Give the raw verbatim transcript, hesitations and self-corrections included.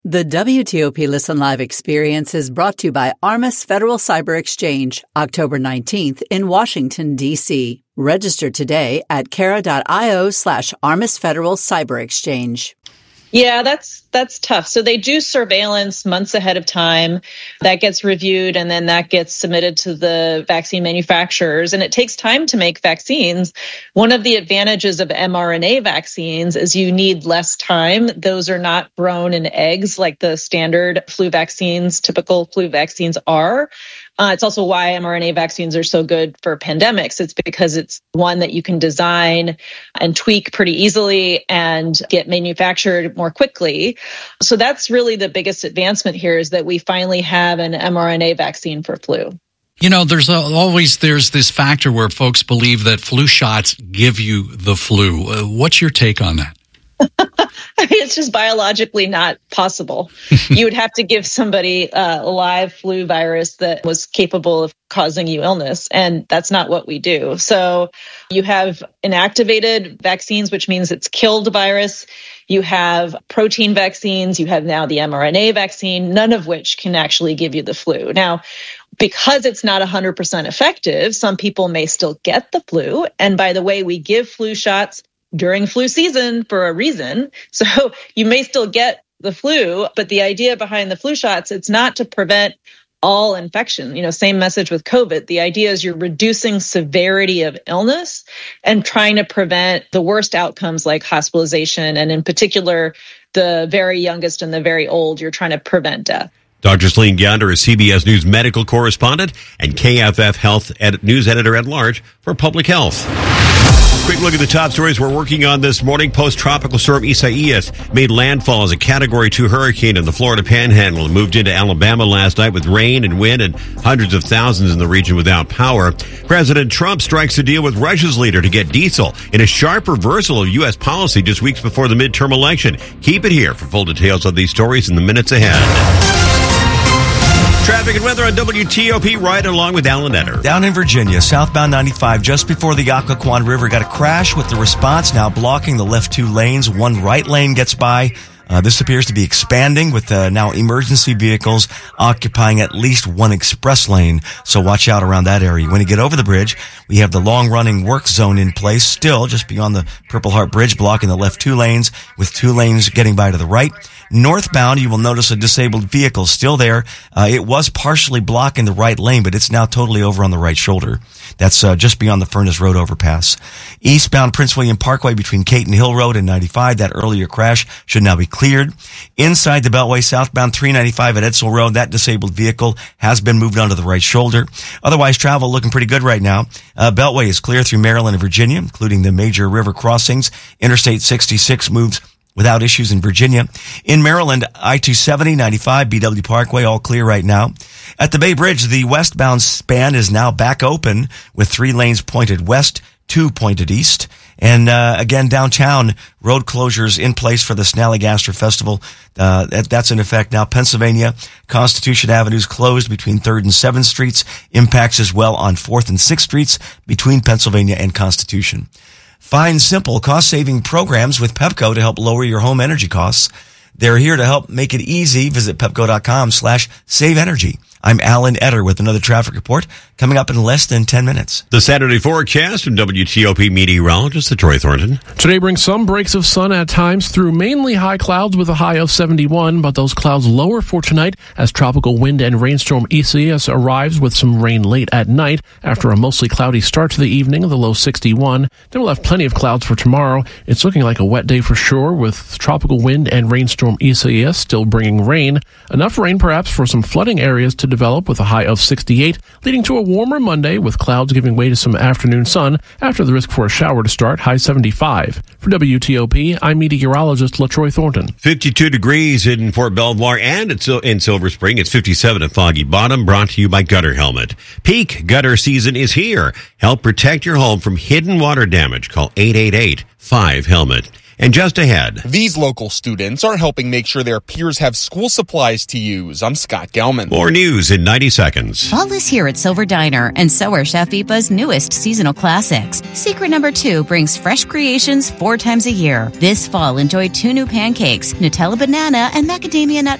The W T O P Listen Live experience is brought to you by Armis Federal Cyber Exchange, October nineteenth in Washington, D C. Register today at cara.io slash Armis Federal Cyber Exchange. Yeah, that's that's tough. So they do surveillance months ahead of time. That gets reviewed, and then that gets submitted to the vaccine manufacturers. And it takes time to make vaccines. One of the advantages of mRNA vaccines is you need less time. Those are not grown in eggs like the standard flu vaccines, typical flu vaccines are. Uh, it's also why mRNA vaccines are so good for pandemics. It's because it's one that you can design and tweak pretty easily and get manufactured more quickly. So that's really the biggest advancement here, is that we finally have an mRNA vaccine for flu. You know, there's always there's this factor where folks believe that flu shots give you the flu. Uh, what's your take on that? I mean, it's just biologically not possible. You would have to give somebody uh, a live flu virus that was capable of causing you illness, and that's not what we do. So you have inactivated vaccines, which means it's killed the virus. You have protein vaccines. You have now the mRNA vaccine, none of which can actually give you the flu. Now, because it's not one hundred percent effective, some people may still get the flu. And by the way, we give flu shots during flu season for a reason. So you may still get the flu, but the idea behind the flu shots, it's not to prevent all infection. You know, same message with COVID. The idea is you're reducing severity of illness and trying to prevent the worst outcomes like hospitalization. And in particular, the very youngest and the very old, you're trying to prevent death. Doctor Celine Gounder is C B S News medical correspondent and K F F Health ed- News editor at large for public health. Quick look at the top stories we're working on this morning. Post-tropical storm Isaias made landfall as a Category two hurricane in the Florida Panhandle and moved into Alabama last night with rain and wind and hundreds of thousands in the region without power. President Trump strikes a deal with Russia's leader to get diesel in a sharp reversal of U S policy just weeks before the midterm election. Keep it here for full details of these stories in the minutes ahead. Traffic and weather on W T O P, right along with Alan Etter. Down in Virginia, southbound ninety-five, just before the Occoquan River, got a crash with the response now blocking the left two lanes. One right lane gets by. Uh, this appears to be expanding with uh, now emergency vehicles occupying at least one express lane. So watch out around that area. When you get over the bridge, we have the long-running work zone in place still just beyond the Purple Heart Bridge, blocking the left two lanes with two lanes getting by to the right. Northbound, you will notice a disabled vehicle still there. Uh, it was partially blocking the right lane, but it's now totally over on the right shoulder. That's uh, just beyond the Furnace Road overpass. Eastbound Prince William Parkway between Caton Hill Road and ninety-five, that earlier crash should now be cleared. Inside the Beltway, southbound three ninety-five at Edsel Road, that disabled vehicle has been moved onto the right shoulder. Otherwise, travel looking pretty good right now. Uh, Beltway is clear through Maryland and Virginia, including the major river crossings. Interstate sixty-six moves without issues in Virginia. In Maryland, I two seventy, ninety-five, B W Parkway, all clear right now. At the Bay Bridge, the westbound span is now back open with three lanes pointed west, two pointed east. And uh, again, downtown, road closures in place for the Snallygaster Festival. Uh, that, that's in effect now. Pennsylvania, Constitution Avenue's closed between third and seventh Streets. Impacts as well on fourth and sixth Streets between Pennsylvania and Constitution. Find simple cost-saving programs with Pepco to help lower your home energy costs. They're here to help make it easy. Visit pepco.com slash save energy. I'm Alan Etter with another traffic report coming up in less than ten minutes. The Saturday forecast from W T O P meteorologist Troy Thornton. Today brings some breaks of sun at times through mainly high clouds with a high of seventy-one, but those clouds lower for tonight as tropical wind and rainstorm Isaias arrives with some rain late at night after a mostly cloudy start to the evening, the low sixty-one. Then we'll have plenty of clouds for tomorrow. It's looking like a wet day for sure with tropical wind and rainstorm Isaias still bringing rain. Enough rain perhaps for some flooding areas to develop with a high of sixty-eight, leading to a warmer Monday with clouds giving way to some afternoon sun after the risk for a shower to start, high seventy-five. For W T O P, I'm meteorologist LaTroy Thornton. fifty-two degrees in Fort Belvoir and in Silver Spring. It's fifty-seven at Foggy Bottom, brought to you by Gutter Helmet. Peak gutter season is here. Help protect your home from hidden water damage. Call eight eight eight, five helmet. And just ahead, these local students are helping make sure their peers have school supplies to use. I'm Scott Gelman. More news in ninety seconds. Fall is here at Silver Diner, and so are Chef Ipa's newest seasonal classics. Secret number two brings fresh creations four times a year. This fall, enjoy two new pancakes, Nutella banana and macadamia nut